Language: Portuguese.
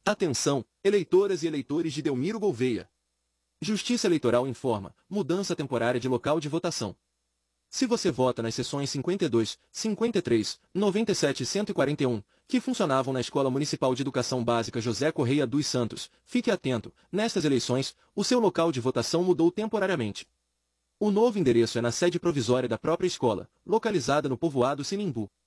Atenção, eleitoras e eleitores de Delmiro Gouveia. Justiça Eleitoral informa, mudança temporária de local de votação. Se você vota nas seções 52, 53, 97 e 141, que funcionavam na Escola Municipal de Educação Básica José Correia dos Santos, fique atento, nestas eleições, o seu local de votação mudou temporariamente. O novo endereço é na sede provisória da própria escola, localizada no povoado Sinimbu.